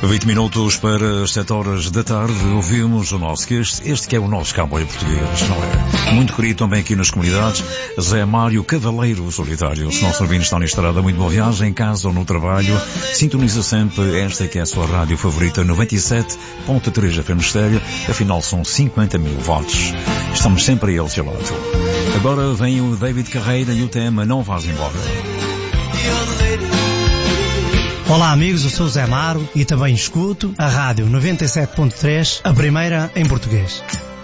20 minutos para as 7 horas da tarde, ouvimos o nosso, este que é o nosso cowboy português, não é? Muito querido também aqui nas comunidades, Zé Mário Cavaleiro Solitário. Se nosso ouvinte está na estrada, muito boa viagem, em casa ou no trabalho, sintoniza sempre esta que é a sua rádio favorita, 97.3 FM Estéreo, afinal são 50 mil votos. Estamos sempre a ele, seu lado. Agora vem o David Carreira e o tema Não Vás Embora. Olá amigos, eu sou o Zé Maro e também escuto a rádio 97.3, a primeira em português.